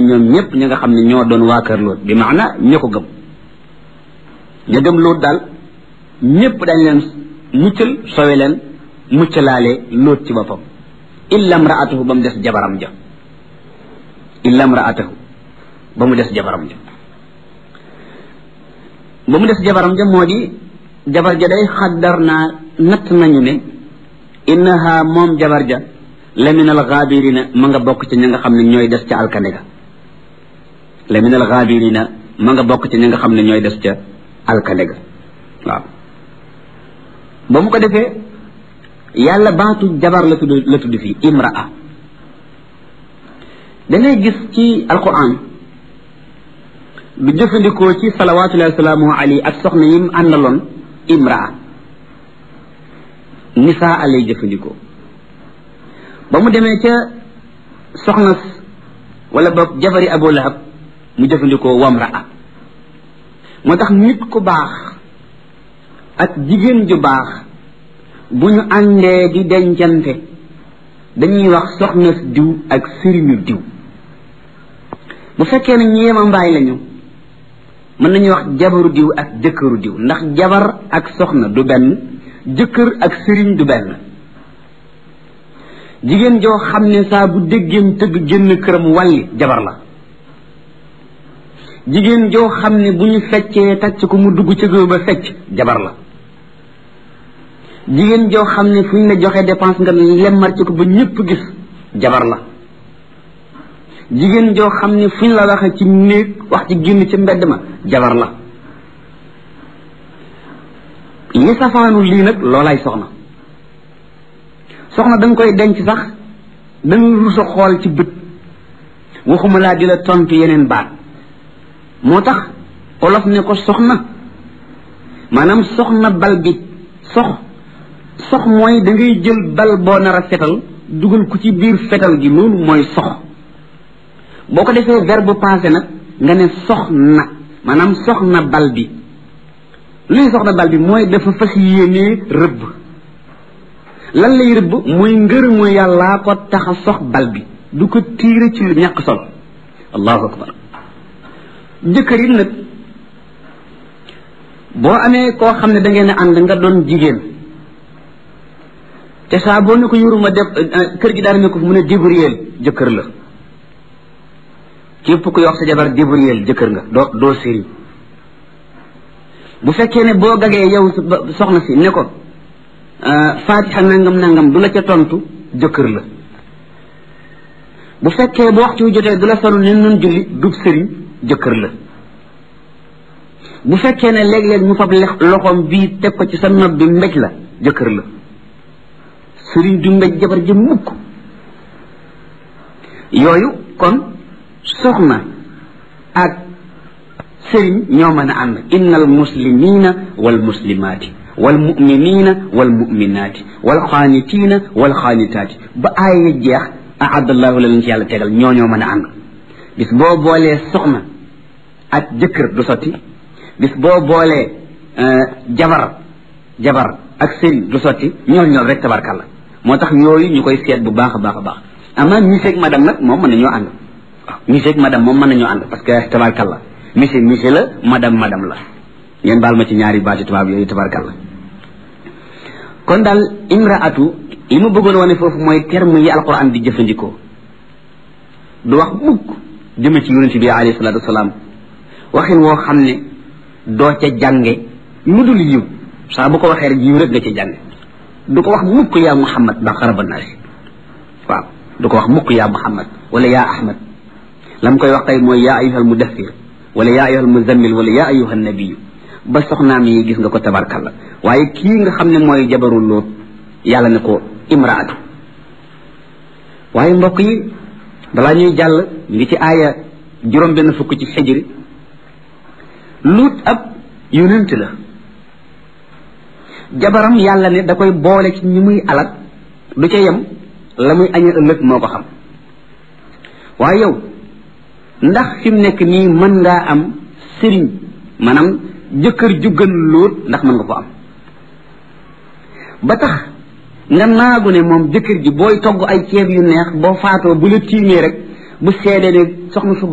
ñoom ñëpp ñi nga xam ne ñoo doon waa kër Luut bi maana ña ko gëm ña gëm Luut daal ñëpp dañ leen muccal sowe leen muccalaale Luut ci boppam illa imraatahu ba mu des jabaram ja illa imraatahu ba mu des jabaram ja ba mu des jabaram ja moo di jabar ja day xaddar naa natt nañu ne innaha moom jabar ja la min al gaabirina ma nga bokk ci ña nga xam ne ñooy des ca alkane ga la min al gaabirina ma nga bokk ci ña nga xam ne ñooy des ca alkane ga waaw ba mu ko defee yàlla baatu jabar la tudd fii imraa dangay gis ci alquran du jëfandikoo ci salawatullahi wasalaamu alayhi ak soxna yim àndaloon imraa nisaa lay jëfandikoo ba mu demee ca soxna wala boog jabari abu lahab mu jëfandikoo wamraa moo tax nit ku baax ak jigéen ju baax bu ñu àndee di dencante dañuy wax soxna diw ak sëriñu diw bu fekkee ne ñu yema mbaay lañu mën nañuy wax jabaru diw ak jëkkëru diw ndax jabar ak soxna du benn jëkkër ak sëriñ du benn jigéen joo xam ne saa bu déggeem tëgg génn këram wàlli jabar la jigéen joo xam ne bu ñu feccee tàcc ko mu dugg ci géew ba fecc jabar la jigéen joo xam ne fu ñu la joxee dépense nga lemmar ci ko ba ñëpp gis jabar la jigéen joo xam ne fu ñu la waxee ci néeg wax ci génn ci mbedd ma jabar la li safaanu lii nag loolaay soxna soxna danga koy denc sax danga rusa xool ci bët waxuma laa di la tontu yeneen baat moo tax olof ne ko soxna maanaam soxna bal bi sox mooy da ngay jël bal boo nar a fetal dugal ko ci biir fetal gi loolu mooy sox boo ko defee verbe passé nag nga ne soxna maanaam soxna bal bi luy soxna bal bi mooy dafa fas yéenee rëbb lan lay rëbb mooy ngërëmu yàllaa ko tax a sox bal bi du ko tiire ci lu ñàkk solo allahu akbar jëkkër yi nag boo amee koo xam ne da ngeen a ànd nga doon jigéen te saa boo ne ko yuruma def kër gi daal ne ko fu mu ne débrouiller jëkkër la képp ku wax sa jabar débrouiller jëkkër nga doo sëriñ bu fekkee ne boo gagee yow soxna si ne ko fatiha nangam du la ca tontu jëkkër la bu fekkee bu waxtu jotee du la sonu ne nun julli dub sëriñ jëkkër la bu fekkee ne léeg-léeg mu fab loxoom bii teg ko ci sa nopp bi mbéj la jëkkër la sëriñ du mbéj jabar ji mukk yooyu kon soxna ak sëriñ ñoo mën a ànd innal muslimina wal muslimaati wal muminina wal muminaati wal xaanitiina wal xaanitaati ba aaya jeex ahadallahu la leen ci yàlla tegal ñoo mën a ànd bis boo boolee soxna ak jëkkër du sotti bis boo boolee jabar ak sëriñ du sotti ñoo rek tabarkàlla moo tax yooyu ñu koy seet bu baax a baax a baax ama monsieur ak madame nag moom mën nañoo ànd waaw monsieur ak madame moom mën nañoo ànd parce que tabarkàlla monsieur la madame la ngeen baal ma ci ñaari baati tubaab yooyu tabarkàlla kon daal imraatu li ma bëggoon wane foofu mooy terme yi alquran di jëfandikoo du wax mukk jëme ci yonente bi alayhi salatu wasalaam waxin woo xam ne doo ca jànge lu dul yiw saa bu ko waxee rek yiw rek nga ca jànge du ko wax mukk yaa muhammad ba xaraba naasi waaw du ko wax mukk yaa muhammad wala yaa ahmad lam koy wax tey mooy yaa ayuhal mudaththir wala yaa ayuhal muzammil wala yaa ayuhan nabiyu ba soxnaam yi gis nga ko tabarkalla waaye kii nga xam ne mooy jabaru Luut yàlla ne ko imraatu waaye mbokk yi balaa ñuy jàll ngi ci aaya juróom benn fukk ci xijri Luut ab yonent la jabaram yàlla ne da koy boole ci ñi muy alak du ca yem la muy aña ëllëg moo ko xam waaye yow ndax fi mu nekk nii mën ngaa am sëriñ maanaam jëkkër ju gën Luut ndax mën nga ko am ba tax nga naagu ne moom jëkkër ji booy togg ay ceeb yu neex boo faatoo bu la tiimee rek bu seedee ne soxna su